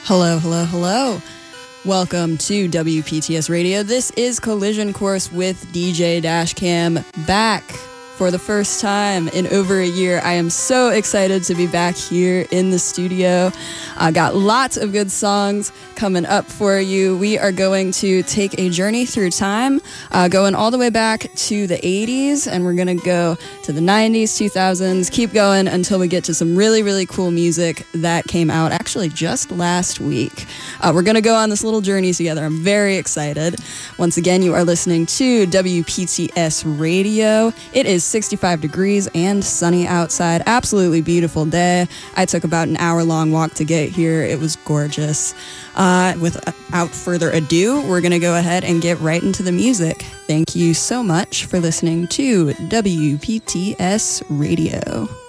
Hello, hello, hello. Welcome to WPTS Radio. This is Collision Course with DJ Dashcam, back for the first time in over a year. I am so excited to be back here in the studio. I got lots of good songs coming up for you. We are going to take a journey through time, going all the way back to the 80s, and we're going to go to the 90s, 2000s, keep going until we get to some really, really cool music that came out actually just last week. We're going to go on this little journey together. I'm very excited. Once again, you are listening to WPTS Radio. It is 65 degrees and sunny outside. Absolutely beautiful day. I took about an hour-long walk to get here. It was gorgeous. Without further ado, we're going to go ahead and get right into the music. Thank you so much for listening to WPTS Radio.